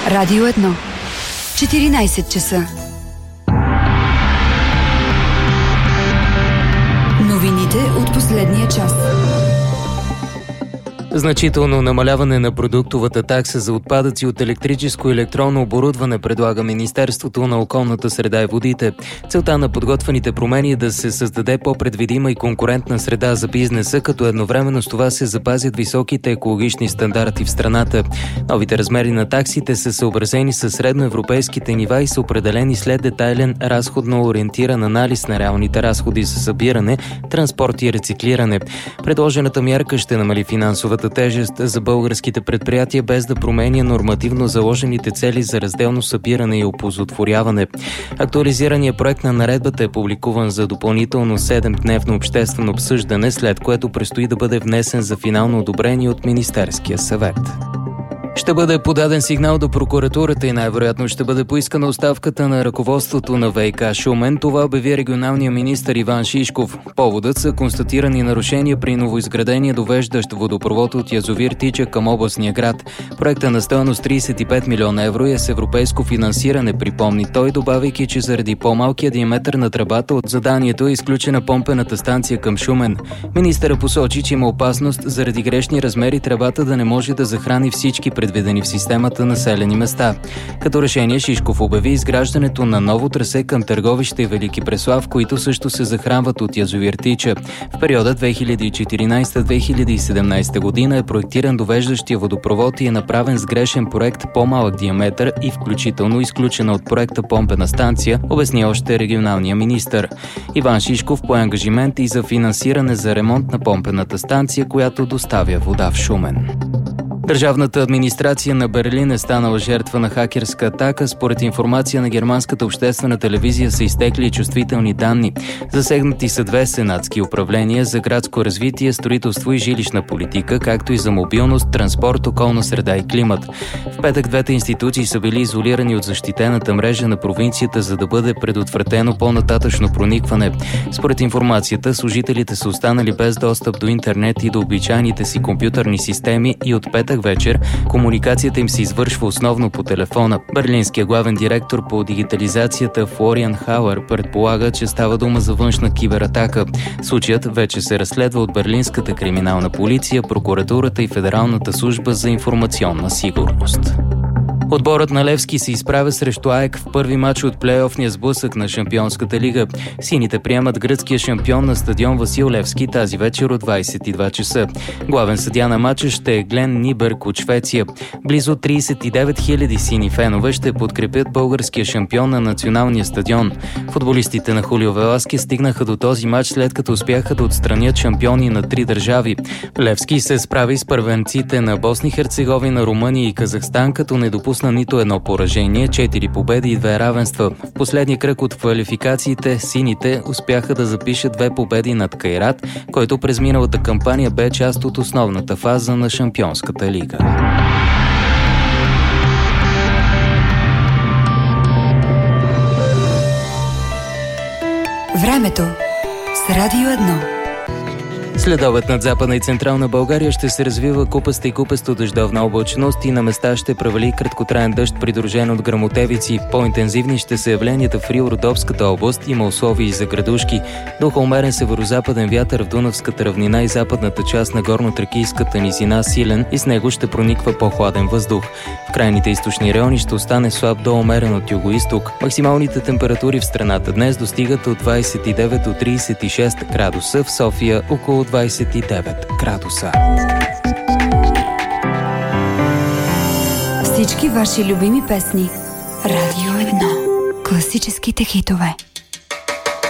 Радио 1. 14 часа. Новините от последния час. Значително намаляване на продуктовата такса за отпадъци от електрическо и електронно оборудване предлага Министерството на околната среда и водите. Целта на подготвените промени е да се създаде по-предвидима и конкурентна среда за бизнеса, като едновременно с това се запазят високите екологични стандарти в страната. Новите размери на таксите са съобразени с средноевропейските нива и са определени след детайлен разходно ориентиран анализ на реалните разходи за събиране, транспорт и рециклиране. Предложената мярка ще намали финансовата тежест за българските предприятия, без да променя нормативно заложените цели за разделно събиране и оползотворяване. Актуализираният проект на наредбата е публикуван за допълнително 7-дневно обществено обсъждане, след което предстои да бъде внесен за финално одобрение от Министерския съвет. Ще бъде подаден сигнал до прокуратурата и най-вероятно ще бъде поискана оставката на ръководството на ВиК Шумен. Това обяви регионалният министър Иван Шишков. Поводът са констатирани нарушения при новоизградения довеждащ водопровод от язовир Тича към областния град. Проектът на стойност 35 милиона евро е с европейско финансиране, припомни той, добавяйки, че заради по-малкия диаметър на тръбата от заданието е изключена помпената станция към Шумен. Министърът посочи, че има опасност заради грешни размери тръбата да не може да захрани всички предвидени в системата населени места. Като решение Шишков обяви изграждането на ново трасе към Търговище и Велики Преслав, които също се захранват от язовир Тича. В периода 2014-2017 година е проектиран довеждащия водопровод и е направен с грешен проект по-малък диаметър и включително изключена от проекта помпена станция, обясни още регионалния министър. Иван Шишков пое ангажимент и за финансиране за ремонт на помпената станция, която доставя вода в Шумен. Държавната администрация на Берлин е станала жертва на хакерска атака. Според информация на германската обществена телевизия са изтекли чувствителни данни. Засегнати са 2 сенатски управления за градско развитие, строителство и жилищна политика, както и за мобилност, транспорт, околна среда и климат. В петък 2 институции са били изолирани от защитената мрежа на провинцията, за да бъде предотвратено по-нататъчно проникване. Според информацията, служителите са останали без достъп до интернет и до обичайните си компютърни системи и от петък вечер комуникацията им се извършва основно по телефона. Берлинският главен директор по дигитализацията Флориан Хауер предполага, че става дума за външна кибератака. Случаят вече се разследва от Берлинската криминална полиция, прокуратурата и Федералната служба за информационна сигурност. Отборът на Левски се изправя срещу АЕК в първи мач от плейофния сблъсък на Шампионската лига. Сините приемат гръцкия шампион на стадион Васил Левски тази вечер от 22 часа. Главен съдия на матча ще е Глен Нибърг от Швеция. Близо 39 000 сини фенове ще подкрепят българския шампион на националния стадион. Футболистите на Хулио Веласки стигнаха до този мач, след като успяха да отстранят шампиони на 3 държави. Левски се справи с първенците на Босна и Херцеговина, Румъния и Казахстан, като не допусна нито едно поражение, 4 победи и 2 равенства. В последния кръг от квалификациите сините успяха да запишат 2 победи над Кайрат, който през миналата кампания бе част от основната фаза на Шампионската лига. Времето с Радио 1. Следобед над Западна и Централна България ще се развива купаста и купесто дъждовна облачност и на места ще превали краткотраен дъжд, придружен от гръмотевици. По-интензивни ще са явленията в Рил-Родопската област, има условия и за градушки. Духа умерен северозападен вятър в Дунавската равнина и западната част на горно-тракийската низина силен и с него ще прониква по-хладен въздух. В крайните източни райони ще остане слаб до умерен от юго-исток. Максималните температури в страната днес достигат от 29 до 36 градуса, в София около 29 градуса. Всички ваши любими песни. Радио 1. Класическите хитове.